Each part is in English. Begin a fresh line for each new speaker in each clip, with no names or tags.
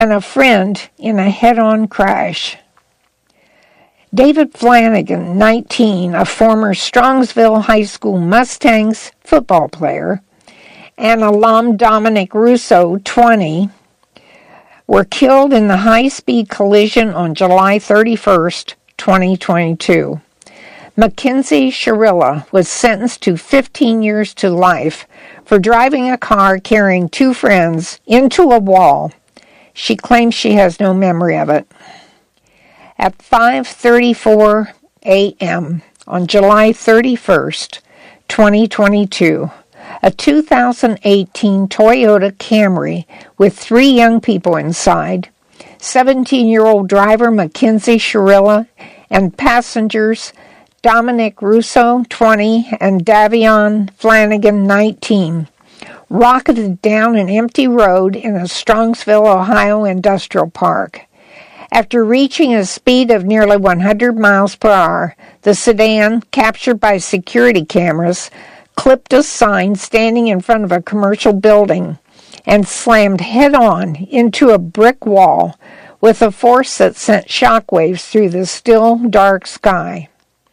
and a friend in a head-on crash. David Flanagan, 19, a former Strongsville High School Mustangs football player, and alum Dominic Russo, 20, were killed in the high-speed collision on July 31st, 2022. Mackenzie Shirilla was sentenced to 15 years to life for driving a car carrying two friends into a wall. She claims she has no memory of it. At 5:34 a.m. on July 31st, 2022, a 2018 Toyota Camry with three young people inside, 17-year-old driver Mackenzie Shirilla and passengers Dominic Russo, 20, and Davion Flanagan, 19, rocketed down an empty road in a Strongsville, Ohio industrial park. After reaching a speed of nearly 100 miles per hour, the sedan, captured by security cameras, clipped a sign standing in front of a commercial building and slammed head-on into a brick wall with a force that sent shockwaves through the still, dark sky.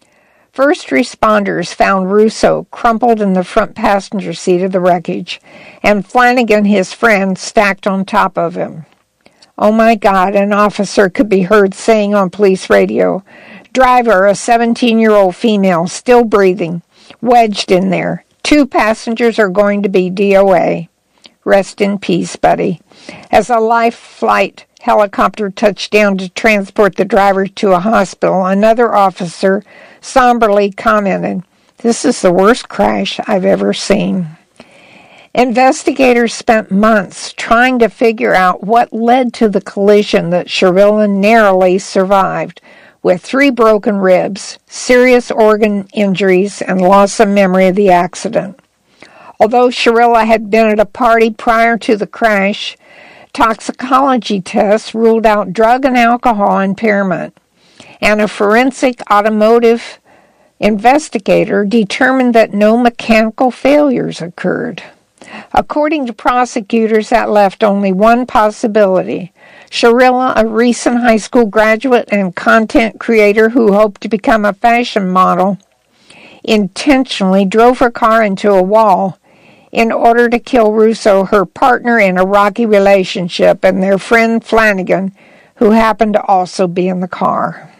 First responders found Russo crumpled in the front passenger seat of the wreckage, and Flanagan, his friend, stacked on top of him. "Oh my God," an officer could be heard saying on police radio. "Driver, a 17-year-old female, still breathing, wedged in there. 2 passengers are going to be DOA. Rest in peace, buddy." As a life flight helicopter touched down to transport the driver to a hospital, another officer somberly commented, "This is the worst crash I've ever seen." Investigators spent months trying to figure out what led to the collision that Shirilla narrowly survived, with 3 broken ribs, serious organ injuries, and loss of memory of the accident. Although Shirilla had been at a party prior to the crash, toxicology tests ruled out drug and alcohol impairment, and a forensic automotive investigator determined that no mechanical failures occurred. According to prosecutors, that left only one possibility. Shirilla, a recent high school graduate and content creator who hoped to become a fashion model, intentionally drove her car into a wall in order to kill Russo, her partner in a rocky relationship, and their friend Flanagan, who happened to also be in the car.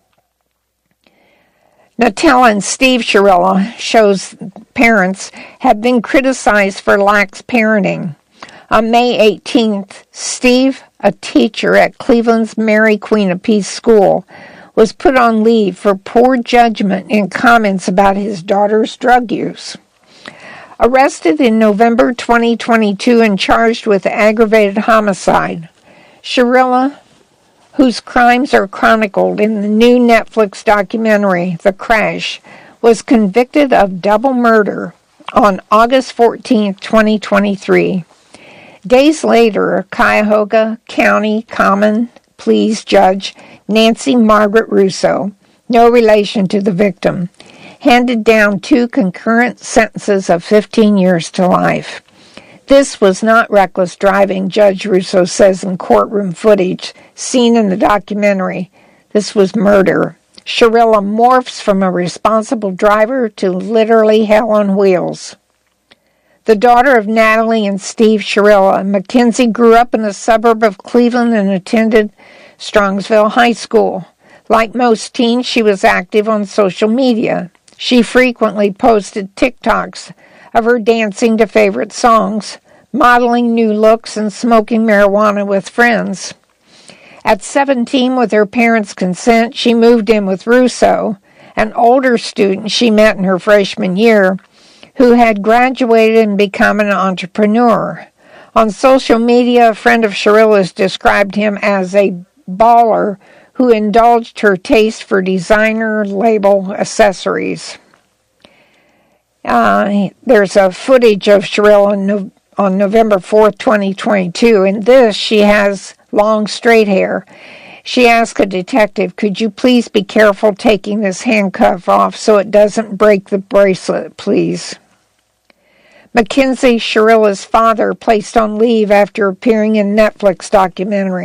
Natella and Steve Shirilla, Show's parents, have been criticized for lax parenting. On May 18th, Steve, a teacher at Cleveland's Mary Queen of Peace School, was put on leave for poor judgment in comments about his daughter's drug use. Arrested in November 2022 and charged with aggravated homicide, Shirilla, whose crimes are chronicled in the new Netflix documentary, The Crash, was convicted of double murder on August 14, 2023. Days later, Cuyahoga County Common Pleas Judge Nancy Margaret Russo, no relation to the victim, handed down 2 concurrent sentences of 15 years to life. This was not reckless driving, Judge Russo says in courtroom footage seen in the documentary. This was murder. Shirilla morphs from a responsible driver to literally hell on wheels. The daughter of Natalie and Steve Shirilla, Mackenzie grew up in a suburb of Cleveland and attended Strongsville High School. Like most teens, she was active on social media. She frequently posted TikToks of her dancing to favorite songs, modeling new looks, and smoking marijuana with friends. At 17, with her parents' consent, she moved in with Russo, an older student she met in her freshman year, who had graduated and become an entrepreneur. On social media, a friend of Shirilla's described him as a baller who indulged her taste for designer label accessories. There's a footage of Shirilla on November 4th, 2022. In this, she has long, straight hair. She asked a detective, "Could you please be careful taking this handcuff off so it doesn't break the bracelet, please?" Mackenzie Sharilla's father placed on leave after appearing in Netflix documentary.